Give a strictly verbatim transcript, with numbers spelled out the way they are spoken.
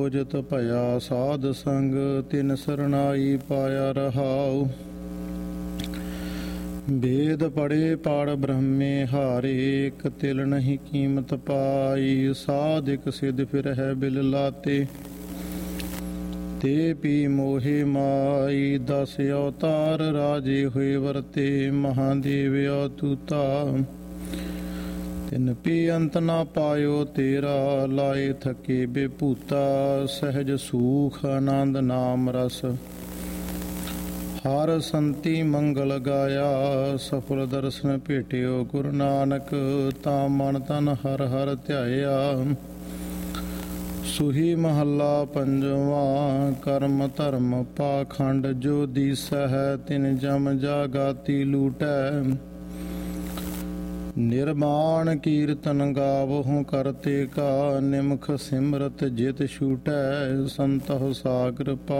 ਉਪਜਤ ਭਇਆ ਸਾਧ ਸੰਗ ਤਿਨ ਸਰਨਾਈ ਪਾਇਆ ਰਹਾਉ। ਵੇਦ ਪੜੇ ਪੜ ਬ੍ਰਹਮੇ ਹਾਰੇ ਇਕ ਤਿਲ ਨਹੀਂ ਕੀਮਤ ਪਾਈ। ਸਾਧਿਕ ਸਿਧ ਫਿਰ ਹੈ ਬਿਲ ਲਾਤੇ ਤੇ ਪੀ ਮੋਹਿ ਮਾਈ। ਦਸ ਅਵਤਾਰ ਰਾਜੇ ਹੋਏ ਵਰਤੇ ਮਹਾਦੇਵ ਅਤੂਤਾ। ਤਿਨ ਪੀ ਅੰਤ ਨਾ ਪਾਇਓ ਤੇਰਾ ਲਾਏ ਥਕੇ ਬੇਭੂਤਾ। ਸਹਿਜ ਸੂਖ ਆਨੰਦ ਨਾਮ ਰਸ ਹਰ ਸੰਤੀ ਮੰਗਲ ਗਾਇਆ। ਸਫਲ ਦਰਸ਼ਨ ਭੇਟਿਓ ਗੁਰੂ ਨਾਨਕ ਤਾਂ ਮਨ ਤਨ ਹਰ ਹਰ ਧਿਆਇਆ। ਸੁਹੀ ਮਹੱਲਾ ਪੰਜਵਾਂ। ਕਰਮ ਧਰਮ ਪਾਖੰਡ ਜੋ ਦੀਸੈ ਹੈ ਤਿਨ ਜਮ ਜਾਗਾਤੀ ਲੂਟੈ। ਨਿਰਮਾਣ ਕੀਰਤਨ ਗਾਵਹੁ ਕਰਤੇ ਕਾ ਨਿਮਖ ਸਿਮਰਤ ਜਿਤ ਛੂਟੈ। ਸੰਤਹੁ ਸਾਗਰ ਪਾ